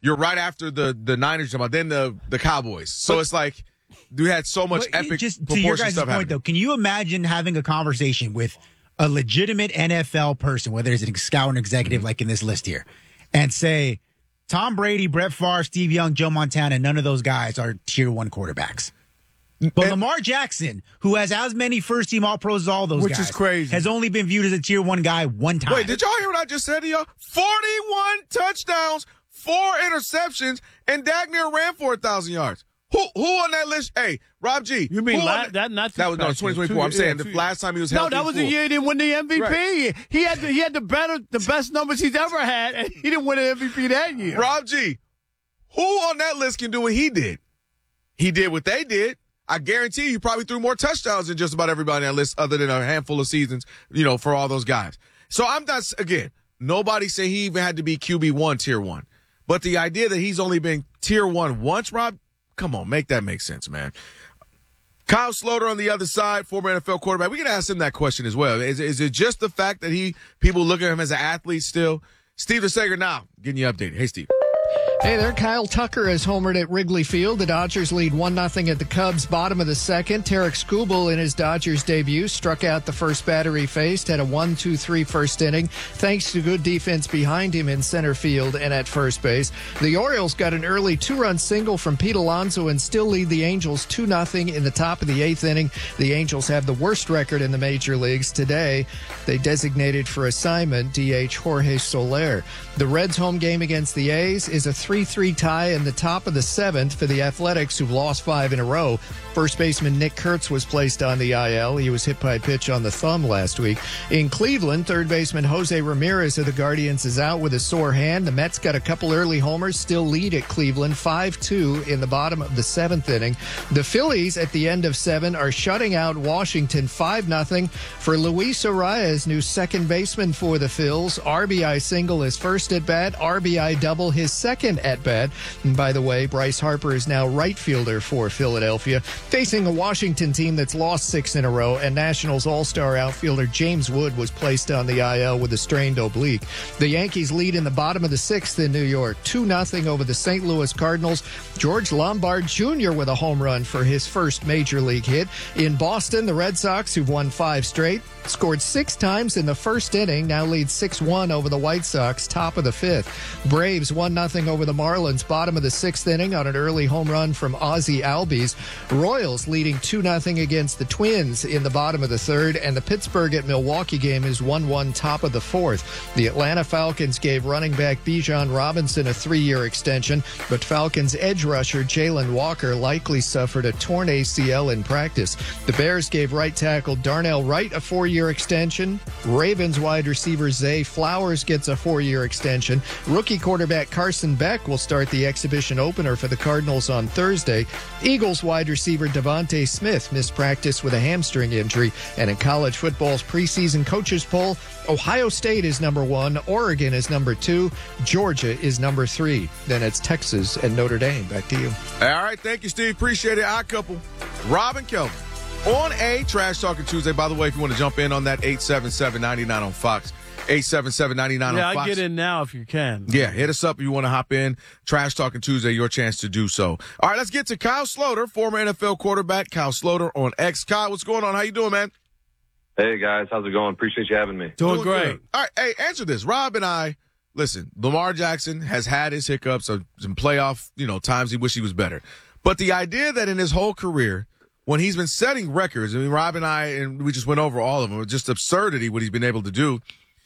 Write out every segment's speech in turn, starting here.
You're right after the Niners, then the Cowboys. So it's like we had so much epic just to your guys' stuff point, happening. though, can you imagine having a conversation with a legitimate NFL person, whether it's a scout or an executive like in this list here, and say Tom Brady, Brett Favre, Steve Young, Joe Montana, none of those guys are tier 1 quarterbacks. But Lamar Jackson, who has as many first-team All-Pros as all those Which guys, is crazy, has only been viewed as a tier 1 guy one time. Wait, did y'all hear what I just said to y'all? 41 touchdowns, 4 interceptions, and Dak near ran for 1,000 yards. Who on that list? Hey, Rob G. You mean that was 2024. I'm saying the last time he was healthy. No, that was the year he didn't win the MVP. Right. He had the best numbers he's ever had, and he didn't win an MVP that year. Rob G. Who on that list can do what he did? He did what they did. I guarantee you probably threw more touchdowns than just about everybody on that list, other than a handful of seasons, for all those guys. So I'm not, again, nobody said he even had to be QB1 tier 1. But the idea that he's only been tier 1 once, Rob, come on, make that make sense, man. Kyle Sloter on the other side, former NFL quarterback. We can ask him that question as well. Is it just the fact that people look at him as an athlete still? Steve DeSager now getting you updated. Hey, Steve. Hey there, Kyle Tucker has homered at Wrigley Field. The Dodgers lead 1-0 at the Cubs' bottom of the second. Tarek Skubal in his Dodgers debut struck out the first batter he faced, had a 1-2-3 first inning, thanks to good defense behind him in center field and at first base. The Orioles got an early 2-run single from Pete Alonso and still lead the Angels 2-0 in the top of the 8th inning. The Angels have the worst record in the major leagues today. They designated for assignment DH Jorge Soler. The Reds' home game against the A's is a 3-3 tie in the top of the 7th for the Athletics, who've lost 5 in a row. First baseman Nick Kurtz was placed on the IL. He was hit by a pitch on the thumb last week. In Cleveland, third baseman Jose Ramirez of the Guardians is out with a sore hand. The Mets got a couple early homers, still lead at Cleveland 5-2 in the bottom of the 7th inning. The Phillies at the end of 7 are shutting out Washington 5-0 for Luis Arias, new second baseman for the Phils. RBI single his first at bat, RBI double his second at bat. And by the way, Bryce Harper is now right fielder for Philadelphia, facing a Washington team that's lost 6 in a row, and Nationals all-star outfielder James Wood was placed on the IL with a strained oblique. The Yankees lead in the bottom of the 6th in New York, 2-0 over the St. Louis Cardinals. George Lombard Jr. with a home run for his first major league hit. In Boston, the Red Sox, who've won 5 straight, scored 6 times in the first inning, now lead 6-1 over the White Sox, top of the 5th. Braves 1-0 over the Marlins, bottom of the 6th inning on an early home run from Ozzie Albies. Royals leading 2-0 against the Twins in the bottom of the 3rd, and the Pittsburgh at Milwaukee game is 1-1 top of the 4th. The Atlanta Falcons gave running back Bijan Robinson a 3-year extension, but Falcons edge rusher Jalen Walker likely suffered a torn ACL in practice. The Bears gave right tackle Darnell Wright a 4-year extension. Ravens wide receiver Zay Flowers gets a 4-year extension. Rookie quarterback Carson Beck will start the exhibition opener for the Cardinals on Thursday. Eagles wide receiver Devontae Smith missed practice with a hamstring injury. And in college football's preseason coaches poll, Ohio State is number 1, Oregon is number 2, Georgia is number 3. Then it's Texas and Notre Dame. Back to you. All right, thank you, Steve. Appreciate it. Odd couple, Rob and Kelvin. On a Trash Talking Tuesday, by the way, if you want to jump in on that, 877-99 on Fox. 877-99 on Fox. Yeah, get in now if you can. Yeah, hit us up if you want to hop in. Trash Talking Tuesday, your chance to do so. All right, let's get to Kyle Sloter, former NFL quarterback. Kyle Sloter on X. Kyle, what's going on? How you doing, man? Hey, guys. How's it going? Appreciate you having me. Doing great. Good. All right, hey, answer this. Rob and I, listen, Lamar Jackson has had his hiccups, some playoff, times he wished he was better. But the idea that in his whole career, when he's been setting records, I mean, Rob and I, and we just went over all of them, just absurdity what he's been able to do.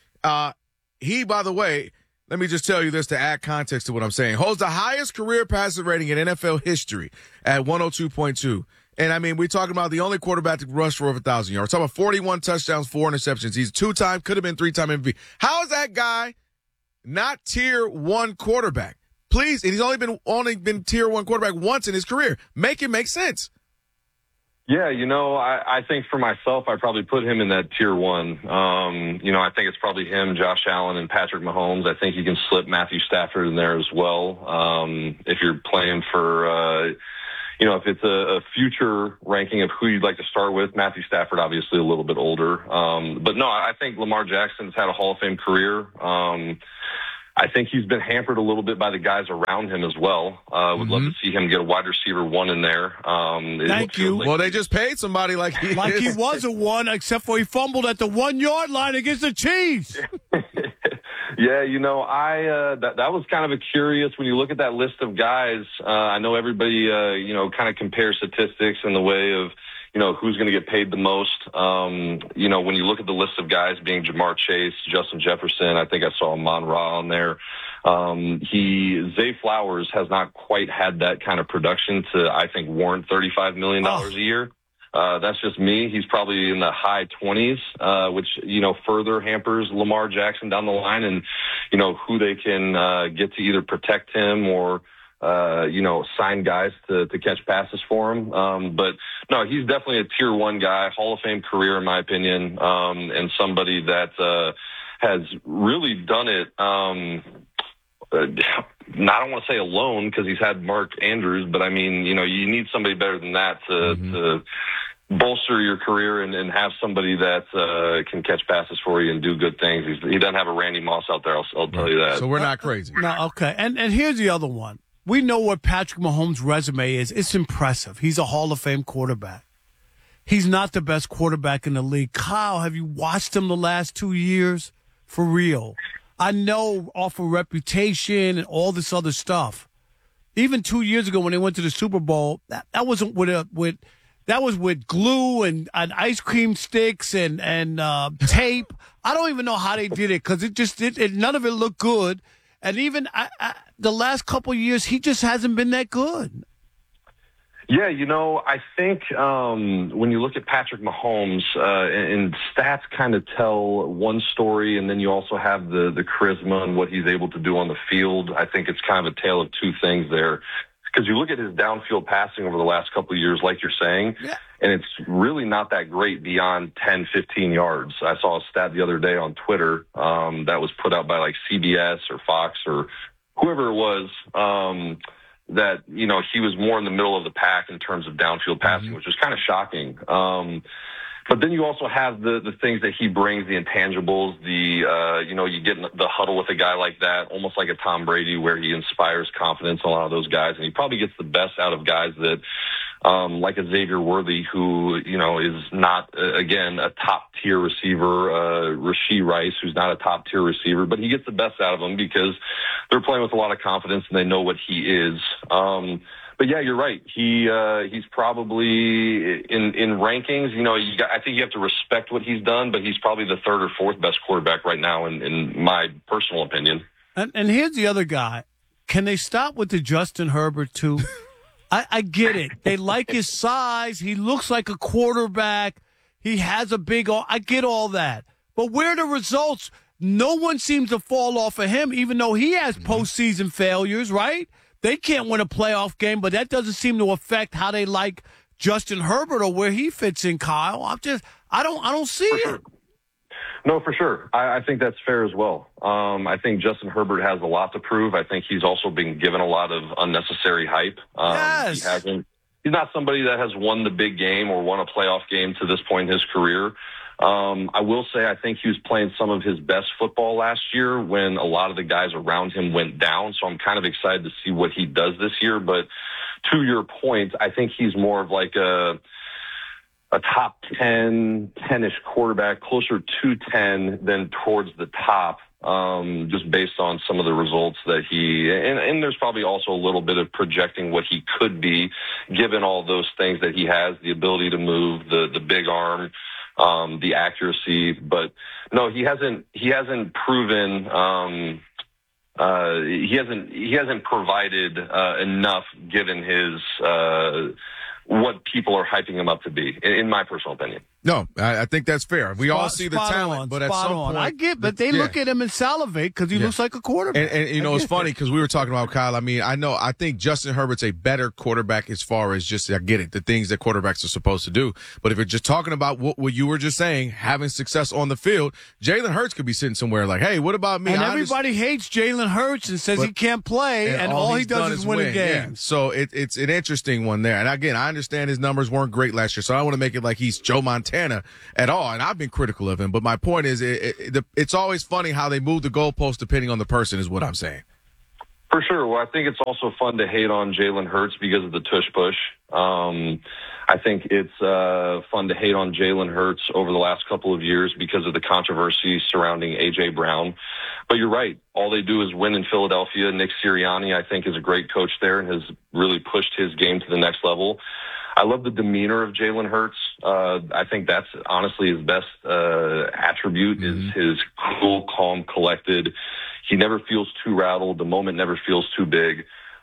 He, by the way, let me just tell you this to add context to what I'm saying, holds the highest career passer rating in NFL history at 102.2. And, I mean, we're talking about the only quarterback to rush for over 1,000 yards. We're talking about 41 touchdowns, 4 interceptions. He's 2-time, could have been 3-time MVP. How is that guy not tier 1 quarterback? Please, and he's only been tier 1 quarterback once in his career. Make it make sense. Yeah, I think for myself, I probably put him in that tier 1. I think it's probably him, Josh Allen, and Patrick Mahomes. I think you can slip Matthew Stafford in there as well. If you're playing for, if it's a future ranking of who you'd like to start with, Matthew Stafford, obviously a little bit older. But no, I think Lamar Jackson's had a Hall of Fame career. I think he's been hampered a little bit by the guys around him as well. Would love to see him get a wide receiver 1 in there. Thank you. Well, they just paid somebody like he was a 1, except for he fumbled at the 1-yard line against the Chiefs. Yeah, that was kind of a curious when you look at that list of guys. I know everybody, kind of compares statistics in the way of, who's going to get paid the most. When you look at the list of guys being Jamar Chase, Justin Jefferson, I think I saw Amon-Ra on there. Zay Flowers has not quite had that kind of production to, I think, warrant $35 million a year. That's just me. He's probably in the high 20s, which, further hampers Lamar Jackson down the line and, who they can get to either protect him or, sign guys to catch passes for him. But no, he's definitely a tier 1 guy, Hall of Fame career, in my opinion, and somebody that has really done it. I don't want to say alone because he's had Mark Andrews, but I mean, you need somebody better than that to bolster your career and have somebody that can catch passes for you and do good things. He doesn't have a Randy Moss out there, I'll tell you that. So we're not crazy. No, okay. And here's the other one. We know what Patrick Mahomes' resume is. It's impressive. He's a Hall of Fame quarterback. He's not the best quarterback in the league. Kyle, have you watched him the last 2 years? For real. I know off of reputation and all this other stuff. Even 2 years ago when they went to the Super Bowl, that wasn't that was with glue and ice cream sticks and tape. I don't even know how they did it because none of it looked good. And even the last couple of years, he just hasn't been that good. Yeah, I think when you look at Patrick Mahomes, and stats kind of tell one story, and then you also have the charisma and what he's able to do on the field. I think it's kind of a tale of two things there. Because you look at his downfield passing over the last couple of years, like you're saying, and it's really not that great beyond 10, 15 yards. I saw a stat the other day on Twitter that was put out by like CBS or Fox or whoever it was, that, he was more in the middle of the pack in terms of downfield passing, which was kind of shocking. But then you also have the things that he brings, the intangibles, you get in the huddle with a guy like that, almost like a Tom Brady, where he inspires confidence in a lot of those guys. And he probably gets the best out of guys that, like a Xavier Worthy, who, is not, again, a top-tier receiver, Rashee Rice, who's not a top-tier receiver, but he gets the best out of them because they're playing with a lot of confidence and they know what he is. But yeah, you're right. He's probably in rankings. I think you have to respect what he's done, but he's probably the third or fourth best quarterback right now, in my personal opinion. And here's the other guy. Can they stop with the Justin Herbert too? I get it. They like his size. He looks like a quarterback. He has a big. I get all that. But where are the results? No one seems to fall off of him, even though he has postseason failures. Right? They can't win a playoff game, but that doesn't seem to affect how they like Justin Herbert or where he fits in, Kyle. I don't see it. No, for sure. I think that's fair as well. I think Justin Herbert has a lot to prove. I think he's also been given a lot of unnecessary hype. Yes. He's not somebody that has won the big game or won a playoff game to this point in his career. I will say I think he was playing some of his best football last year when a lot of the guys around him went down. So I'm kind of excited to see what he does this year. But to your point, I think he's more of like a top 10-ish quarterback, closer to 10 than towards the top, just based on some of the results that and there's probably also a little bit of projecting what he could be given all those things that he has, the ability to move, the big arm, the accuracy. But no, he hasn't proven, he hasn't provided enough given his what people are hyping him up to be, in my personal opinion. No, I think that's fair. We all see the talent, but at some point, I get, but they look at him and salivate because he looks like a quarterback. And it's funny because we were talking about Kyle. I mean, I think Justin Herbert's a better quarterback as far as just, I get it, the things that quarterbacks are supposed to do. But if you're just talking about what you were just saying, having success on the field, Jalen Hurts could be sitting somewhere like, hey, what about me? And everybody hates Jalen Hurts and says he can't play, and all he does is win a game. Yeah. So it's an interesting one there. And again, I understand his numbers weren't great last year, so I don't want to make it like he's Joe Montana Montana at all, and I've been critical of him. But my point is, it's always funny how they move the goalpost depending on the person, is what I'm saying. For sure. Well, I think it's also fun to hate on Jalen Hurts because of the tush push. I think it's fun to hate on Jalen Hurts over the last couple of years because of the controversy surrounding A.J. Brown. But you're right. All they do is win in Philadelphia. Nick Sirianni, I think, is a great coach there and has really pushed his game to the next level. I love the demeanor of Jalen Hurts. I think that's honestly his best attribute is his cool, calm, collected. He never feels too rattled. The moment never feels too big.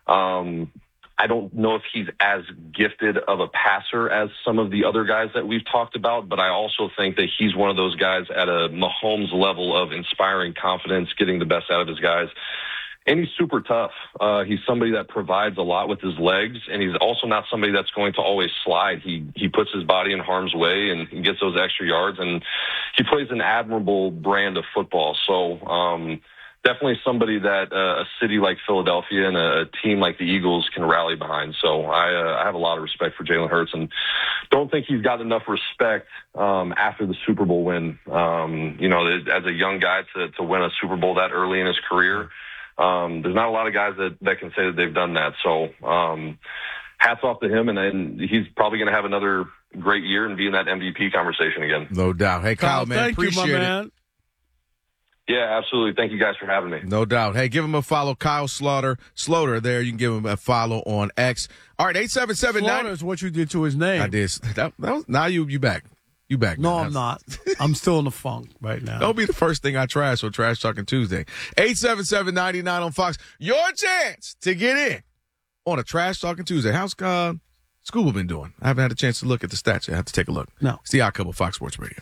I don't know if he's as gifted of a passer as some of the other guys that we've talked about, but I also think that he's one of those guys at a Mahomes level of inspiring confidence, getting the best out of his guys. And he's super tough. He's somebody that provides a lot with his legs, and he's also not somebody that's going to always slide. He puts his body in harm's way and he gets those extra yards, and he plays an admirable brand of football. So, definitely somebody that a city like Philadelphia and a team like the Eagles can rally behind. So I have a lot of respect for Jalen Hurts, and don't think he's got enough respect after the Super Bowl win. As a young guy to win a Super Bowl that early in his career, there's not a lot of guys that can say that they've done that. So hats off to him, and he's probably going to have another great year and be in that MVP conversation again. No doubt. Hey, Kyle, man, appreciate it. Yeah, absolutely. Thank you guys for having me. No doubt. Hey, give him a follow, Kyle Sloter there. You can give him a follow on X. All right, 877-9. Slaughter is what you did to his name. I did. That was, now you back. You back. No, now. I'm not. I'm still in the funk right now. Don't be the first thing I trash on Trash Talking Tuesday. 877-99 on Fox. Your chance to get in on a Trash Talking Tuesday. How's Scuba been doing? I haven't had a chance to look at the stats yet. I have to take a look. No. It's the Odd Couple, Fox Sports Radio.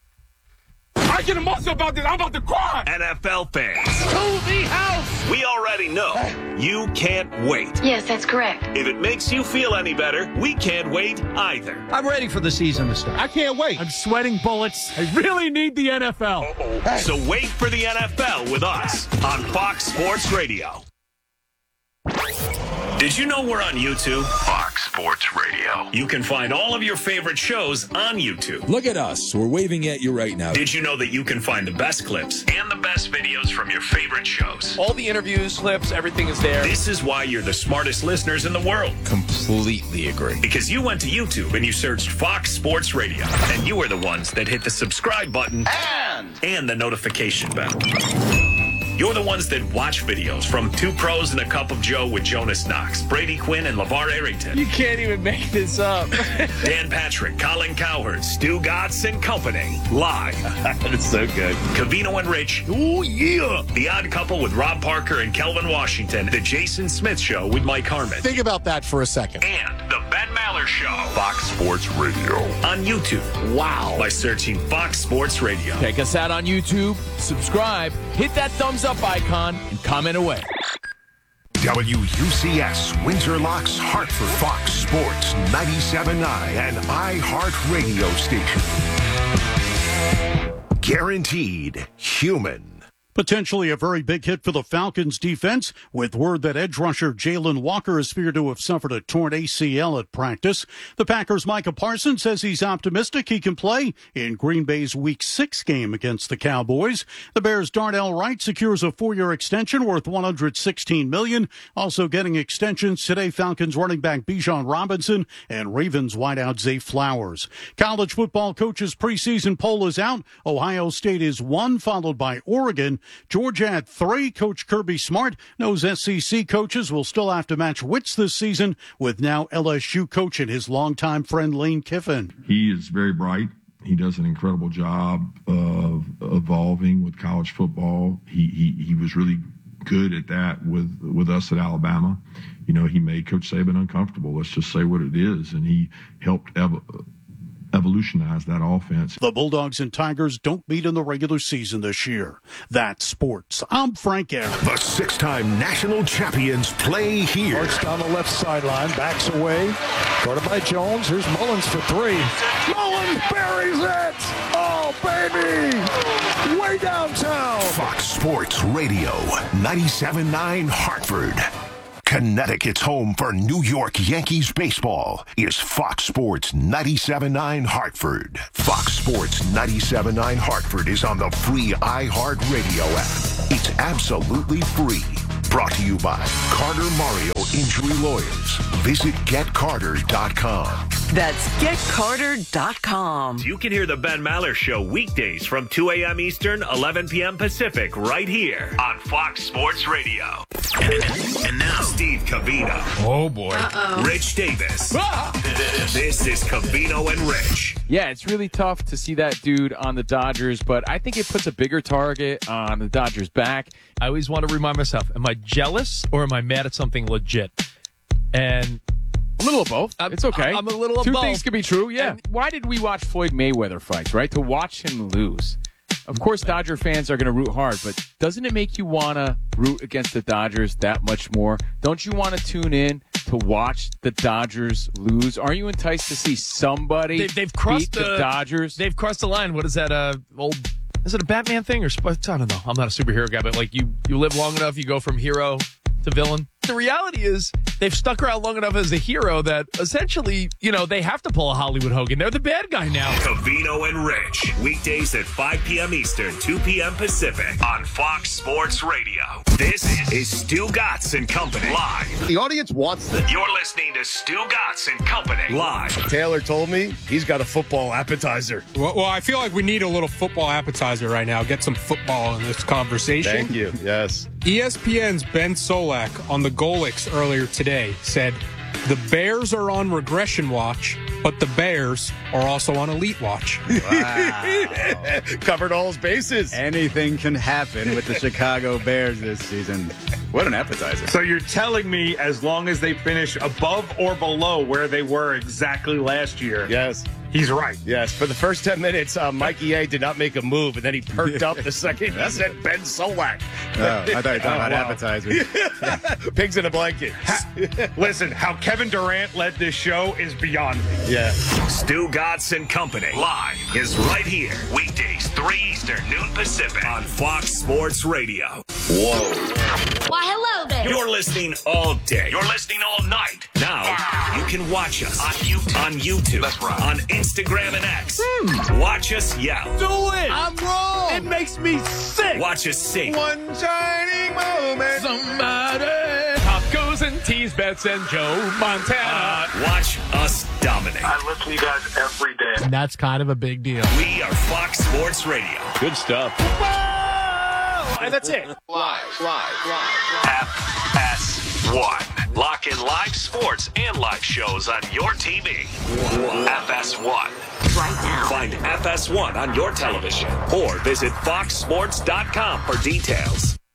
I get emotional about this. I'm about to cry. NFL fans. To the house. We already know you can't wait. Yes, that's correct. If it makes you feel any better, we can't wait either. I'm ready for the season to start. I can't wait. I'm sweating bullets. I really need the NFL. So wait for the NFL with us on Fox Sports Radio. Did you know we're on YouTube? Fox Sports Radio. You can find all of your favorite shows on YouTube. Look at us. We're waving at you right now. Did you know that you can find the best clips and the best videos from your favorite shows? All the interviews, clips, everything is there. This is why you're the smartest listeners in the world. Completely agree. Because you went to YouTube and you searched Fox Sports Radio. And you were the ones that hit the subscribe button and the notification bell. You're the ones that watch videos from Two Pros and a Cup of Joe with Jonas Knox, Brady Quinn, and LeVar Arrington. You can't even make this up. Dan Patrick, Colin Cowherd, Stu Gatz and company. Live. That's so good. Covino and Rich. Oh, yeah. The Odd Couple with Rob Parker and Kelvin Washington. The Jason Smith Show with Mike Harmon. Think about that for a second. And the Ben Maller Show. Fox Sports Radio. On YouTube. Wow. By searching Fox Sports Radio. Check us out on YouTube. Subscribe. Hit that thumbs up icon and comment away. WUCS Windsor Locks Hartford, Fox Sports 97.9 and iHeart Radio Station. Guaranteed human. Potentially a very big hit for the Falcons defense, with word that edge rusher Jalen Walker is feared to have suffered a torn ACL at practice. The Packers' Micah Parsons says he's optimistic he can play in Green Bay's Week 6 game against the Cowboys. The Bears' Darnell Wright secures a 4-year extension worth $116 million. Also getting extensions today, Falcons running back Bijan Robinson and Ravens wideout Zay Flowers. College football coaches' preseason poll is out. Ohio State is 1, followed by Oregon. Georgia at 3. Coach Kirby Smart knows SEC coaches will still have to match wits this season, with now LSU coach and his longtime friend Lane Kiffin. He is very bright. He does an incredible job of evolving with college football. He was really good at that with us at Alabama. You know, he made Coach Saban uncomfortable. Let's just say what it is, and he helped evolutionize that offense. The Bulldogs and Tigers don't meet in the regular season this year. That's sports. I'm Frank Aaron. The 6-time national champions play here. Starts down the left sideline, backs away. Guarded by Jones. Here's Mullins for 3. Mullins buries it! Oh, baby! Way downtown. Fox Sports Radio, 97.9 Hartford. Connecticut's home for New York Yankees baseball is Fox Sports 97.9 Hartford. Fox Sports 97.9 Hartford is on the free iHeartRadio app. It's absolutely free. Brought to you by Carter Mario Injury Lawyers. Visit GetCarter.com. That's GetCarter.com. You can hear the Ben Maller Show weekdays from 2 a.m. Eastern, 11 p.m. Pacific, right here on Fox Sports Radio. And now, Steve Covino. Oh, boy. Rich Davis. This is Covino and Rich. Yeah, it's really tough to see that dude on the Dodgers, but I think it puts a bigger target on the Dodgers' back. I always want to remind myself, am I jealous or am I mad at something legit? And a little of both. It's okay. I'm a little of Two both. things could be true, yeah. And why did we watch Floyd Mayweather fights, right? To watch him lose. Of course, Dodger fans are going to root hard, but doesn't it make you want to root against the Dodgers that much more? Don't you want to tune in to watch the Dodgers lose? Are you enticed to see somebody they've crossed beat the Dodgers? They've crossed the line. What is that, is it a Batman thing? Or I don't know. I'm not a superhero guy, but like you live long enough, you go from hero to villain. The reality is they've stuck around long enough as a hero that essentially, they have to pull a Hollywood Hogan. They're the bad guy now. Covino and Rich. Weekdays at 5 p.m. Eastern, 2 p.m. Pacific on Fox Sports Radio. This is Stu Gatz and Company live. The audience wants this. You're listening to Stu Gatz and Company live. Taylor told me he's got a football appetizer. Well, I feel like we need a little football appetizer right now. Get some football in this conversation. Thank you. Yes. ESPN's Ben Solak on the Golix earlier today said the Bears are on regression watch, but the Bears are also on elite watch. Wow. Covered all his bases. Anything can happen with the Chicago Bears this season. What an appetizer. So you're telling me as long as they finish above or below where they were exactly last year. Yes. He's right. Yes. For the first 10 minutes, Mikey A did not make a move, and then he perked up the second he said Ben Solak. Oh, I thought you were talking about appetizers. Pigs in a blanket. Listen, how Kevin Durant led this show is beyond me. Yeah. Stu Gatz and Company live is right here. Weekdays, 3 Eastern, noon Pacific on Fox Sports Radio. Whoa. Why, hello there. You're listening all day. You're listening all night. Now, you can watch us on YouTube. That's right. On Instagram and X. Watch us yell. Do it. I'm wrong. It makes me sick. Watch us sing. One shining moment. Somebody. Tacos and tease bets and Joe Montana. Watch us dominate. I listen to you guys every day. And that's kind of a big deal. We are Fox Sports Radio. Good stuff. Whoa! And that's it. Live. FS1. Lock in live sports and live shows on your TV. FS1. Right now. Find FS1 on your television or visit foxsports.com for details.